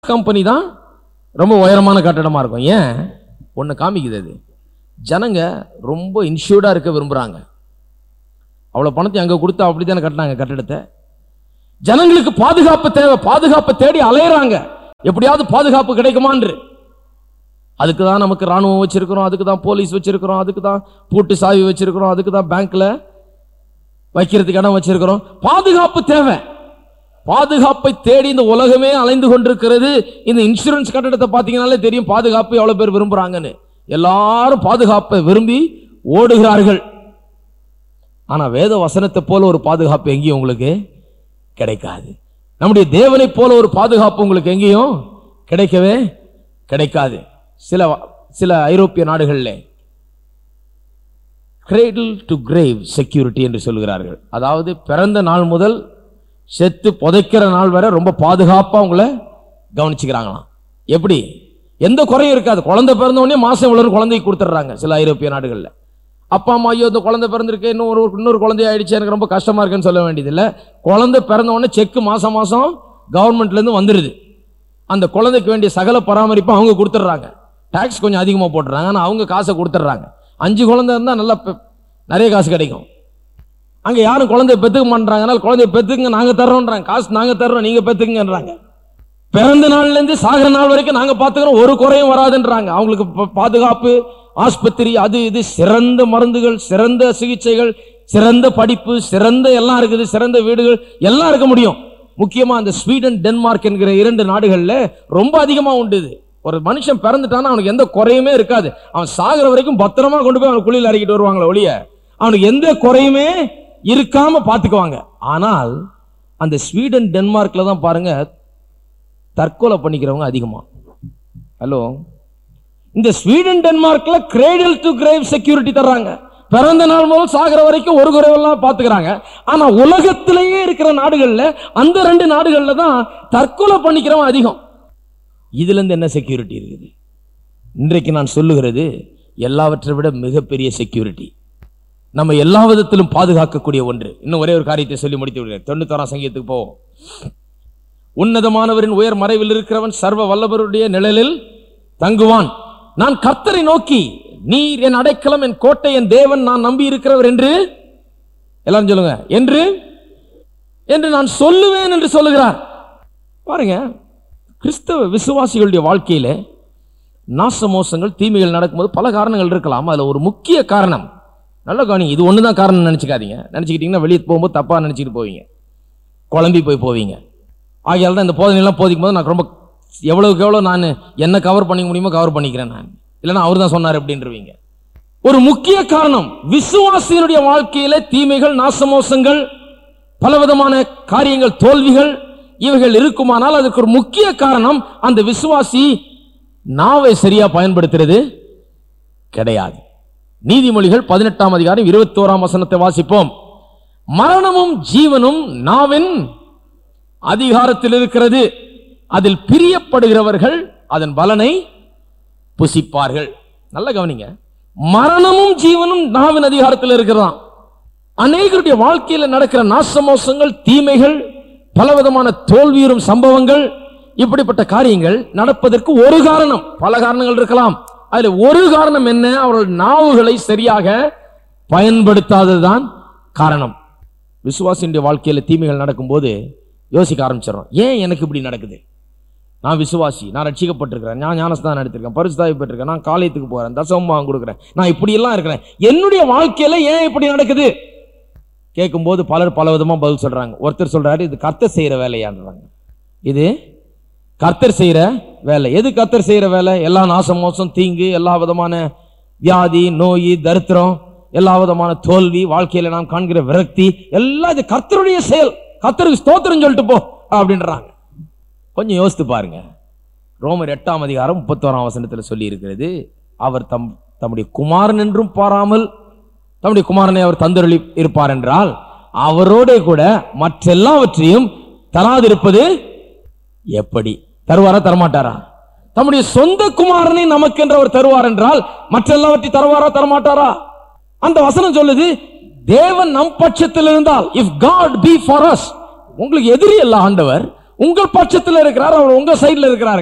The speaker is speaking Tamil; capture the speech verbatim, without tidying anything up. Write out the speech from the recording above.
கம்பெனி தான் ரொம்ப உயரமான கட்டடமா இருக்கும். ஏன் ஒன்று காமிக்குது, அது ஜனங்க ரொம்ப இன்சூர்டாக இருக்க விரும்புகிறாங்க. அவ்வளோ பணத்தை அங்கே கொடுத்து அப்படி தானே கட்டினாங்க கட்டடத்தை. ஜனங்களுக்கு பாதுகாப்பு தேவை, பாதுகாப்பு தேடி அலையிறாங்க, எப்படியாவது பாதுகாப்பு கிடைக்குமான்று. அதுக்கு தான் நமக்கு ராணுவம் வச்சிருக்கிறோம், அதுக்கு தான் போலீஸ் வச்சிருக்கிறோம், அதுக்கு தான் பூட்டு சாவி வச்சிருக்கிறோம், அதுக்கு தான் பேங்க்ல வைக்கிறதுக்கு இடம் வச்சிருக்கிறோம். பாதுகாப்பு தேவை. பாதுகாப்பை தேடி இந்த உலகமே அலைந்து கொண்டிருக்கிறது. இந்த இன்சூரன்ஸ் கட்டடத்தை பார்த்தீங்கன்னாலே தெரியும் பாதுகாப்பு எவ்வளவு பேர் விரும்புறாங்கன்னு. எல்லாரும் பாதுகாப்பை விரும்பி ஓடுகிறார்கள். ஆனா வேத வசனத்தை போல ஒரு பாதுகாப்பு எங்கேயும் உங்களுக்கு கிடைக்காது. நம்முடைய தேவனை போல ஒரு பாதுகாப்பு உங்களுக்கு எங்கேயும் கிடைக்கவே கிடைக்காது. சில சில ஐரோப்பிய நாடுகளில் கிரேடில் டு கிரேவ் செக்யூரிட்டி என்று சொல்கிறார்கள். அதாவது பிறந்த நாள் முதல் செத்து புதைக்கிற நாள் வரை ரொம்ப பாதுகாப்பா உங்களை கவனிச்சுக்கிறாங்களாம். எப்படி? எந்த குறையும் இருக்காது. குழந்தை பிறந்த உடனே மாசம் இவ்வளவு குழந்தைக்கு கொடுத்துட்றாங்க சில ஐரோப்பிய நாடுகளில். அப்பா அம்மா ஐயோ இந்த குழந்தை பிறந்திருக்கு, இன்னொரு இன்னொரு குழந்தை ஆயிடுச்சு, எனக்கு ரொம்ப கஷ்டமா இருக்குன்னு சொல்ல வேண்டியதில்லை. குழந்தை பிறந்த உடனே செக்கு மாசம் மாசம் கவர்மெண்ட்ல இருந்து வந்துடுது. அந்த குழந்தைக்கு வேண்டிய சகல பராமரிப்பு அவங்க கொடுத்துட்றாங்க. டாக்ஸ் கொஞ்சம் அதிகமாக போட்டுறாங்க, ஆனால் அவங்க காசை கொடுத்துட்றாங்க. அஞ்சு குழந்தை இருந்தால் நல்லா நிறைய காசு கிடைக்கும். அங்க யாரும் குழந்தைய பெத்துக்க மாட்டாங்க. குழந்தைய பெத்துக்குங்க, நாங்க தர்றோம்ன்றாங்க, காசு நாங்க தர்றோம், நீங்க பெத்துக்குங்கன்றாங்க. பிறந்த நாள்ல இருந்து சாகிற நாள் வரைக்கும் நாங்க பாத்துக்கிறோம், ஒரு குறையும் வராதுன்றாங்க. அவங்களுக்கு பாதுகாப்பு, ஆஸ்பத்திரி, அது இது, சிறந்த மருந்துகள், சிறந்த சிகிச்சைகள், சிறந்த படிப்பு, சிறந்த எல்லாம் இருக்குது, சிறந்த வீடுகள் எல்லாம் இருக்க முடியும். முக்கியமா அந்த ஸ்வீடன், டென்மார்க் என்கிற இரண்டு நாடுகள்ல ரொம்ப அதிகமா உண்டு. ஒரு மனுஷன் பிறந்துட்டானா அவனுக்கு எந்த குறையுமே இருக்காது. அவன் சாகிற வரைக்கும் பத்திரமா கொண்டு போய் அவன் குழியில் இறக்கிட்டு வருவாங்களே ஒழிய அவனுக்கு எந்த குறையுமே இருக்காம பாத்துக்குவாங்க. ஆனால் அந்த ஸ்வீடன், டென்மார்க்ல தான் பாருங்க தற்கொலை பண்ணிக்கிறவங்க அதிகமா. ஹலோ, இந்த ஸ்வீடன் டென்மார்க்ல கிரேடில் டு கிரேவ் செக்யூரிட்டி தர்றாங்க. பிறந்த நாள் முதல் சாகிற வரைக்கும் ஒரு குறைவெல்லாம் பாத்துக்கிறாங்க. ஆனா உலகத்திலேயே இருக்கிற நாடுகள்ல அந்த ரெண்டு நாடுகள்ல தான் தற்கொலை பண்ணிக்கிறவங்க அதிகம். இதுல இருந்து என்ன செக்யூரிட்டி இருக்குது? இன்றைக்கு நான் சொல்லுகிறது எல்லாவற்றை விட மிகப்பெரிய செக்யூரிட்டி, நம்ம எல்லா விதத்திலும் பாதுகாக்கக்கூடிய ஒன்று. இன்னும் ஒரே ஒரு காரியத்தை சொல்லி முடித்து விடுகிறேன். தொண்ணூத்தாறாம் சங்கீதத்துக்கு போவோம். உன்னதமானவரின் உயர் மறைவில் இருக்கிறவன் சர்வ வல்லவருடைய நிழலில் தங்குவான். நான் கர்த்தரை நோக்கி, நீர் என் அடைக்கலம், என் கோட்டை, என் தேவன், நான் நம்பி இருக்கிறவர் என்று எல்லாரும் சொல்லுங்க, என்று என்று நான் சொல்லுவேன் என்று சொல்லுகிறார். பாருங்க, கிறிஸ்தவ விசுவாசிகளுடைய வாழ்க்கையில நாச மோசங்கள், தீமைகள் நடக்கும்போது பல காரணங்கள் இருக்கலாம். அதுல ஒரு முக்கிய காரணம், நல்ல கவனிங்க, இது ஒண்ணுதான் காரணம் நினைச்சுக்காதீங்க. நினைச்சுக்கிட்டீங்கன்னா வெளியே போகும்போது தப்பா நினைச்சிட்டு போவீங்க, குழம்பி போய் போவீங்க. ஆகையால் தான் இந்த போதனையெல்லாம் போதிக்கும் போது நான் ரொம்ப எவ்வளவுக்கு எவ்வளவு நான் என்ன கவர் பண்ணிக்க முடியுமோ கவர் பண்ணிக்கிறேன். நான் இல்லைன்னா அவர் தான் சொன்னார் அப்படின்றவீங்க. ஒரு முக்கிய காரணம், விசுவாசியினுடைய வாழ்க்கையில தீமைகள், நாசமோசங்கள், பலவிதமான காரியங்கள், தோல்விகள் இவைகள் இருக்குமானால் அதுக்கு ஒரு முக்கிய காரணம் அந்த விசுவாசி நாவை சரியா பயன்படுத்துறது கிடையாது. நீதிமொழிகள் பதினெட்டாம் அதிகாரம் இருபத்தி ஓராம் வசனத்தை வாசிப்போம். மரணமும் ஜீவனும் நாவின் அதிகாரத்தில் இருக்கிறது, அதில் பிரியப்படுகிறவர்கள் அதன் பலனை புசிப்பார்கள். நல்ல கவனிங்க, மரணமும் ஜீவனும் நாவின் அதிகாரத்தில் இருக்கிறதாம். அநேகருடைய வாழ்க்கையில் நடக்கிற நாசமோசங்கள், தீமைகள், பலவிதமான தோல்வியுறும் சம்பவங்கள், இப்படிப்பட்ட காரியங்கள் நடப்பதற்கு ஒரு காரணம், பல காரணங்கள் இருக்கலாம். அதுல ஒரு காரணம் என்ன? அவர்கள் நாவுகளை சரியாக பயன்படுத்தாததுதான் காரணம். விசுவாசியுடைய வாழ்க்கையில தீமைகள் நடக்கும்போது யோசிக்க ஆரம்பிச்சிடறோம், ஏன் எனக்கு இப்படி நடக்குது? நான் விசுவாசி, நான் ரட்சிக்கப்பட்டிருக்கிறேன், நான் ஞானஸ்தானம் எடுத்திருக்கேன், பரிசுத்தாவி பெற்றிருக்கேன், நான் காலேஜுக்கு போறேன், தசமம் கொடுக்குறேன், நான் இப்படி எல்லாம் இருக்கிறேன், என்னுடைய வாழ்க்கையில ஏன் இப்படி நடக்குது கேட்கும்போது பலர் பல விதமா பதில் சொல்றாங்க. ஒருத்தர் சொல்றாரு, இது கர்த்தர் செய்யற வேலையான்றாங்க. இது கர்த்தர் செய்யற வேலை. எது கர்த்தர் செய்யற வேலை? எல்லா நாசம், மோசம், தீங்கு, எல்லா விதமான வியாதி, நோய், தரித்திரம், எல்லா விதமான தோல்வி, வாழ்க்கையில நாம் காண்கிற விரக்தி, எல்லாம் இது கர்த்தருடைய செயல், கர்த்தருக்கு ஸ்தோத்திரம் சொல்லிட்டு போ அப்படின்றாங்க. கொஞ்சம் யோசித்து பாருங்க. ரோமர் எட்டாம் அதிகாரம் முப்பத்தோராம் வசனத்தில் சொல்லி இருக்கிறது, அவர் தம் தம்முடைய குமாரன் என்றும் பாராமல் தம்முடைய குமாரனை அவர் தந்தருளி இருப்பார் என்றால் அவரோட கூட மற்றெல்லாவற்றையும் தராதிருப்பது எப்படி? தருவாரா தரமாட்டாரா? தம்முடைய சொந்த குமாரனை நமக்கு என்று அவர் தருவார் என்றால் மற்றெல்லாவற்றையும் தருவாரா தரமாட்டாரா? அந்த வசனம் சொல்லுது, தேவன் நம் பட்சத்தில் இருந்தால், if God be for us, உங்களுக்கு எதிரி அல்ல ஆண்டவர், உங்கள் பட்சத்தில் இருக்கிறார், அவர் உங்க சைடுல இருக்கிறார்.